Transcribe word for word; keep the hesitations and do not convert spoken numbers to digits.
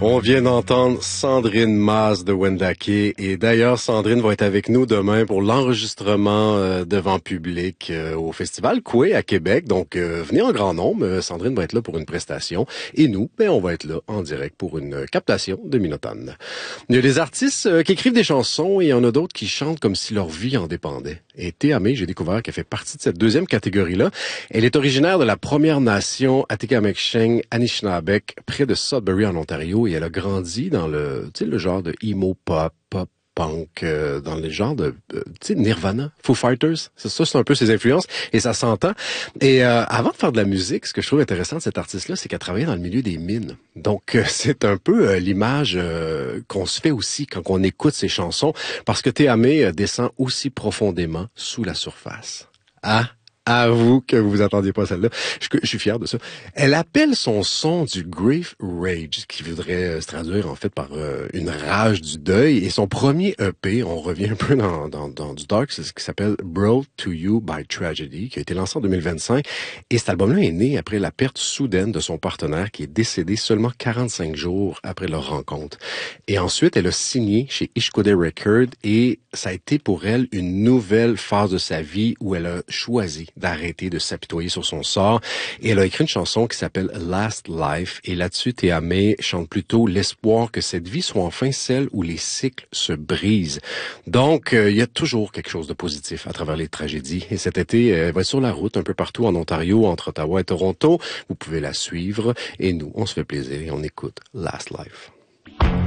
On vient d'entendre Sandrine Mas de Wendake et d'ailleurs Sandrine va être avec nous demain pour l'enregistrement euh, devant public euh, au Festival Coué à Québec. Donc euh, venez en grand nombre, euh, Sandrine va être là pour une prestation et nous, ben on va être là en direct pour une captation de Minotone. Il y a des artistes euh, qui écrivent des chansons et il y en a d'autres qui chantent comme si leur vie en dépendait. Et Théa May, j'ai découvert qu'elle fait partie de cette deuxième catégorie-là. Elle est originaire de la Première Nation Atikameksheng Anishinaabeg, près de Sudbury en Ontario, et elle a grandi dans le, tu sais, le genre de emo pop, pop punk, euh, dans le genre de, euh, tu sais, Nirvana, Foo Fighters. C'est ça, c'est un peu ses influences, et ça s'entend. Et euh, avant de faire de la musique, ce que je trouve intéressant de cet artiste-là, c'est qu'elle travaillait dans le milieu des mines. Donc, euh, c'est un peu euh, l'image euh, qu'on se fait aussi quand on écoute ses chansons, parce que Théa May euh, descend aussi profondément sous la surface. Ah, avoue que vous attendiez pas celle-là. Je, je suis fier de ça. Elle appelle son son du grief rage, qui voudrait euh, se traduire en fait par euh, une rage du deuil. Et son premier E P, on revient un peu dans, dans, dans du dark, c'est ce qui s'appelle Brought to You by Tragedy, qui a été lancé en deux mille vingt-cinq. Et cet album-là est né après la perte soudaine de son partenaire, qui est décédé seulement quarante-cinq jours après leur rencontre. Et ensuite, elle a signé chez Ishkode Records et ça a été pour elle une nouvelle phase de sa vie où elle a choisi d'arrêter de s'apitoyer sur son sort. Et elle a écrit une chanson qui s'appelle Last Life. Et là-dessus, Théa May chante plutôt l'espoir que cette vie soit enfin celle où les cycles se brisent. Donc, euh, il y a toujours quelque chose de positif à travers les tragédies. Et cet été, elle va être sur la route un peu partout en Ontario, entre Ottawa et Toronto. Vous pouvez la suivre. Et nous, on se fait plaisir et on écoute Last Life.